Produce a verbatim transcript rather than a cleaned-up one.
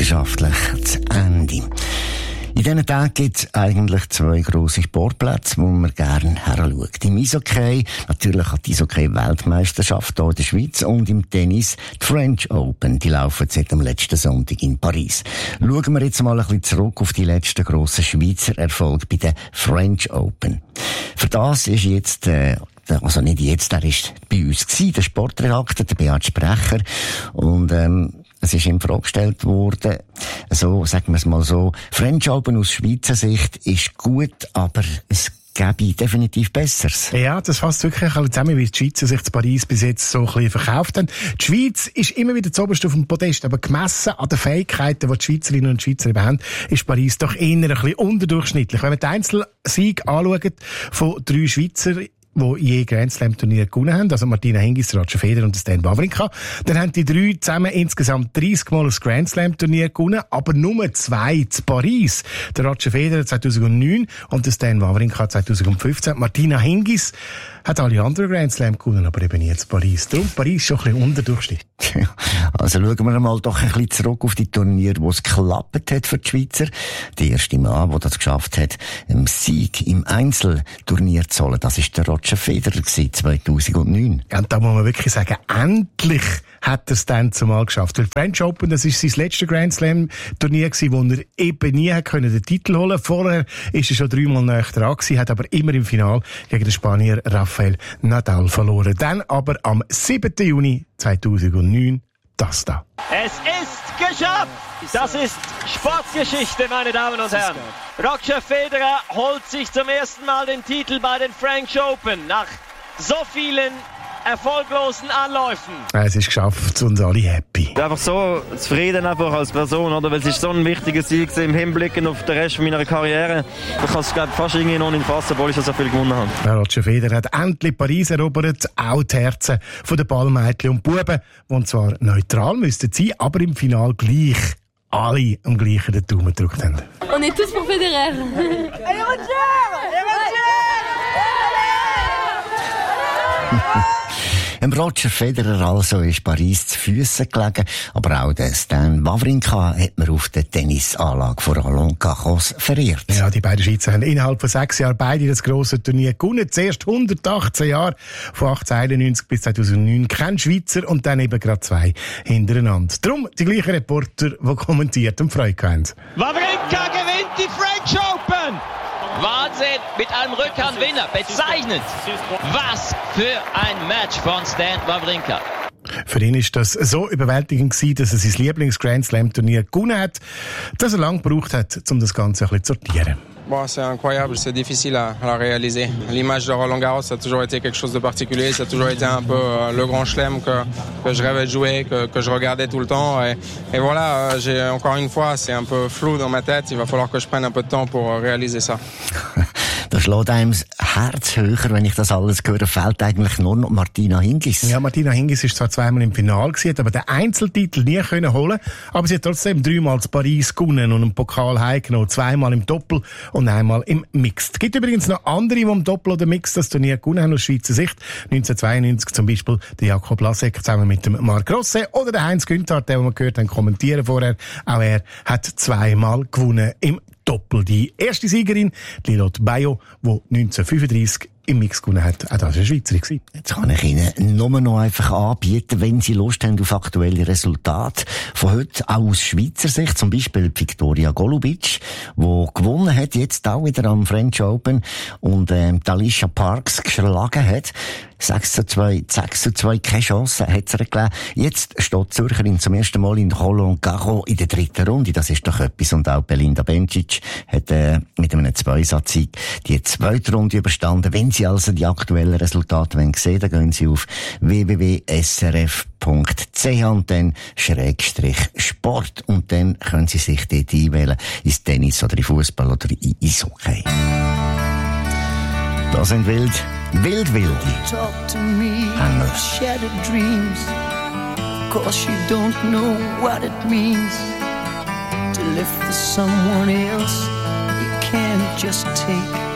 leidenschaftlich zu Ende. In diesen Tagen gibt es eigentlich zwei grosse Sportplätze, wo man gerne heranschaut. Im Eishockey, natürlich hat die Eishockey-Weltmeisterschaft hier in der Schweiz, und im Tennis die French Open. Die laufen seit dem letzten Sonntag in Paris. Schauen wir jetzt mal ein bisschen zurück auf die letzten grossen Schweizer Erfolge bei den French Open. Für das ist jetzt, äh, also nicht jetzt, er ist bei uns gewesen, der Sportredakteur, der Beat Sprecher, und ähm, es ist ihm vorgestellt worden, so, sagen wir es mal so, French Open aus Schweizer Sicht ist gut, aber es gäbe definitiv Besseres. Ja, das fasst wirklich alle zusammen, wie die Schweizer sich zu Paris bis jetzt so ein bisschen verkauft haben. Die Schweiz ist immer wieder zuoberst auf dem Podest, aber gemessen an den Fähigkeiten, die die Schweizerinnen und Schweizer eben haben, ist Paris doch eher ein bisschen unterdurchschnittlich. Wenn man den Einzelsieg anschaut von drei Schweizer, die je Grand Slam Turnier gewonnen haben, also Martina Hingis, Roger Federer und Stan Wawrinka. Dann haben die drei zusammen insgesamt dreißig Mal das Grand Slam Turnier gewonnen, aber nur zwei zu Paris. Der Roger Federer zweitausendneun und der Stan Wawrinka zweitausendfünfzehn. Martina Hingis hat alle anderen Grand Slam gewonnen, aber eben nie zu Paris. Darum Paris schon ein bisschen unterdurchschnittlich. Also schauen wir mal doch ein bisschen zurück auf die Turniere, wo es geklappt hat für die Schweizer. Der erste Mann, der das geschafft hat, einen Sieg im Einzelturnier zu holen, das ist der Roger Federer zweitausendneun. Ja, und da muss man wirklich sagen, endlich hat er es dann zumal geschafft. Weil French Open, das ist sein letztes Grand Slam Turnier gewesen, wo er eben nie hat können den Titel holen. Vorher ist er schon dreimal näher dran gewesen, hat aber immer im Finale gegen den Spanier Rafael Nadal verloren. Dann aber am siebten Juni zweitausendneun das da. Es ist geschafft! Das ist Sportgeschichte, meine Damen und Herren. Roger Federer holt sich zum ersten Mal den Titel bei den French Open nach so vielen erfolglosen Anläufen. Es ist geschafft und alle happy. Einfach so zufrieden einfach als Person, oder? Weil es ist so ein wichtiger Sieg im Hinblick auf den Rest meiner Karriere. Ich kann es fast irgendwie noch nicht fassen, obwohl ich schon so viel gewonnen habe. Ja, Roger Federer hat endlich Paris erobert, auch die Herzen der Ballmädchen und Buben, die zwar neutral müssten sein, aber im Finale gleich alle am gleichen den Daumen gedrückt haben. On est tous pour Federer. Allez Roger! Allez Roger! Dem Roger Federer also ist Paris zu Füssen gelegen, aber auch der Stan Wawrinka hat man auf der Tennisanlage von Roland Garros verehrt. Ja, die beiden Schweizer haben innerhalb von sechs Jahren beide das grosse Turnier gewonnen. Zuerst hundertachtzehn Jahre, von achtzehneinundneunzig bis zweitausendneun. Kein Schweizer und dann eben gerade zwei hintereinander. Darum die gleichen Reporter, die kommentiert und Freude haben. Wawrinka gewinnt die French Open! Wahnsinn, mit einem Rückhandwinner, bezeichnend. Was für ein Match von Stan Wawrinka. Für ihn ist das so überwältigend gewesen, dass er sein Lieblings-Grand Slam-Turnier gewonnen hat, dass er lange gebraucht hat, um das Ganze ein bisschen zu sortieren. Bon, c'est incroyable, c'est difficile à, à réaliser. L'image de Roland Garros, ça a toujours été quelque chose de particulier, ça a toujours été un peu euh, le grand chelem que, que je rêvais de jouer, que, que je regardais tout le temps. Et, et voilà, euh, j'ai, encore une fois, c'est un peu flou dans ma tête, il va falloir que je prenne un peu de temps pour euh, réaliser ça. Da schlägt einem das Herz höher, wenn ich das alles höre, fehlt eigentlich nur noch Martina Hingis. Ja, Martina Hingis ist zwar zweimal im Finale gewesen, hat aber den Einzeltitel nie können holen, aber sie hat trotzdem dreimal zu Paris gewonnen und einen Pokal heimgenommen, zweimal im Doppel und einmal im Mixed. Es gibt übrigens noch andere, die im Doppel oder Mixed das Turnier gewonnen haben aus Schweizer Sicht. neunzehnhundertzweiundneunzig zum Beispiel der Jakob Lasek zusammen mit dem Marc Rosset oder der Heinz Günther, den wir gehört haben, kommentieren vorher. Auch er hat zweimal gewonnen im Doppel. Die erste Siegerin, Lilotte Bayo, die neunzehnhundertfünfunddreissig im Mix gewonnen hat. Auch das war eine Schweizerin. Jetzt kann ich Ihnen nur noch einfach anbieten, wenn Sie Lust haben auf aktuelle Resultate von heute, auch aus Schweizer Sicht. Zum Beispiel Viktoria Golubic, die gewonnen hat, jetzt auch wieder am French Open und ähm, Alicia Parks geschlagen hat. sechs zu zwei, sechs zu zwei, keine Chance hat sie gegeben. Jetzt steht die Zürcherin zum ersten Mal in Roland Garros in der dritten Runde. Das ist doch etwas. Und auch Belinda Bencic hat äh, mit einem Zweisatzsieg die zweite Runde überstanden. Wenn Sie also die aktuellen Resultate sehen wollen, dann gehen Sie auf w w w punkt s r f punkt c h und dann Schrägstrich Sport. Und dann können Sie sich dort einwählen, ins Tennis oder in Fußball oder in Eishockey. Das sind wild. Wild Wilde. Talk to me of shattered dreams. Cause you don't know what it means to live for someone else. You can't just take